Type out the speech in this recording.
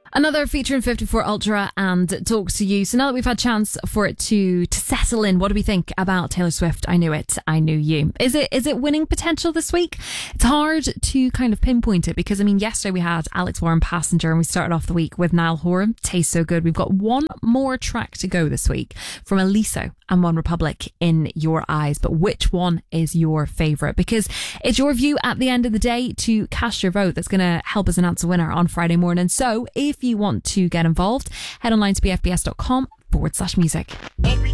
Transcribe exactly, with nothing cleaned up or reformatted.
Another featuring fifty-four Ultra and Talk to You. So now that we've had a chance for it to to settle in, what do we think about Taylor Swift? I Knew It, I Knew You. Is it is it winning potential this week? It's hard to kind of pinpoint it because, I mean, yesterday we had Alex Warren Passenger and we started off the week with Niall Horan, Tastes So Good. We've got one more track to go this week from Aliso and One Republic, In Your Eyes. But which one is your favourite? Because it's your view at the end of the day to cast your vote that's going to help us announce a winner on Friday morning. So if you want to get involved, head online to bfbs.com forward slash music.